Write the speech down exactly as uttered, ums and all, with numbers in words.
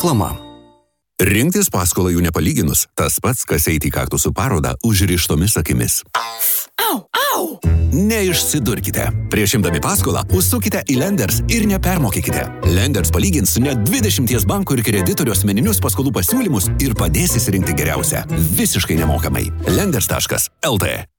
Reklama. Rinktis paskolą jų nepalyginus, tas pats, kas eiti į kaktusų parodą užrištomis akimis. Au, au! Neišsidurkite. Prieš imdami paskolą, užsukite į Lenders ir nepermokykite. Lenders palygins net dvidešimties bankų ir kreditorių asmeninius paskolų pasiūlymus ir padės įsirinkti geriausią. Visiškai nemokamai. Lenders taškas el tė